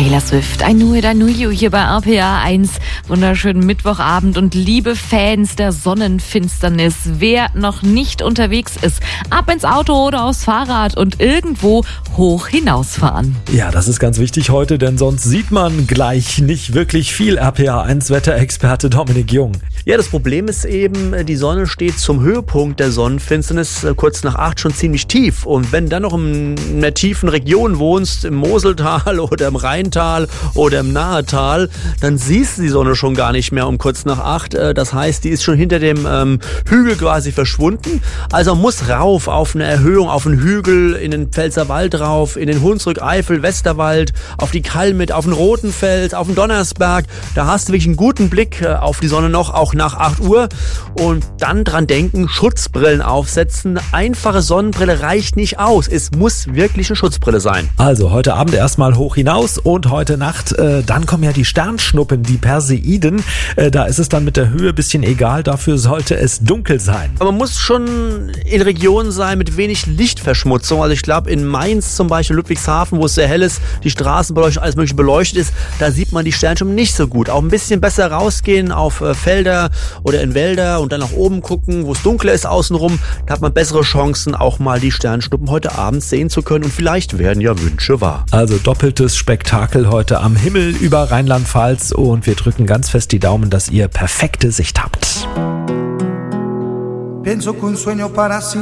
Taylor Swift, I Knew It, I Knew You hier bei RPA 1. Wunderschönen Mittwochabend und liebe Fans der Sonnenfinsternis. Wer noch nicht unterwegs ist, ab ins Auto oder aufs Fahrrad und irgendwo hoch hinausfahren. Ja, das ist ganz wichtig heute, denn sonst sieht man gleich nicht wirklich viel. RPA 1 Wetterexperte Dominik Jung. Ja, das Problem ist eben, die Sonne steht zum Höhepunkt der Sonnenfinsternis kurz nach 8 schon ziemlich tief. Und wenn dann noch in einer tiefen Region wohnst, im Moseltal oder im Rheintal oder im Nahetal, dann siehst du die Sonne schon gar nicht mehr um kurz nach 8. Das heißt, die ist schon hinter dem Hügel quasi verschwunden. Also man muss rauf auf eine Erhöhung, auf einen Hügel, in den Pfälzerwald rauf, in den Hunsrück, Eifel, Westerwald, auf die Kalmit, auf den Rotenfels, auf den Donnersberg. Da hast du wirklich einen guten Blick auf die Sonne noch, auch nach 8 Uhr. Und dann dran denken, Schutzbrillen aufsetzen. Einfache Sonnenbrille reicht nicht aus. Es muss wirklich eine Schutzbrille sein. Also heute Abend erstmal hoch hinaus und heute Nacht, dann kommen ja die Sternschnuppen, die Perseiden. Da ist es dann mit der Höhe ein bisschen egal, dafür sollte es dunkel sein. Aber man muss schon in Regionen sein mit wenig Lichtverschmutzung. Also ich glaube in Mainz zum Beispiel, Ludwigshafen, wo es sehr hell ist, die Straßenbeleuchtung, alles mögliche beleuchtet ist, da sieht man die Sternschnuppen nicht so gut. Auch ein bisschen besser rausgehen auf Felder oder in Wälder und dann nach oben gucken, wo es dunkler ist außenrum. Da hat man bessere Chancen, auch mal die Sternschnuppen heute Abend sehen zu können. Und vielleicht werden ja Wünsche wahr. Also doppeltes Spektakel heute am Himmel über Rheinland-Pfalz und wir drücken ganz fest die Daumen, dass ihr perfekte Sicht habt. Pienso que un sueño para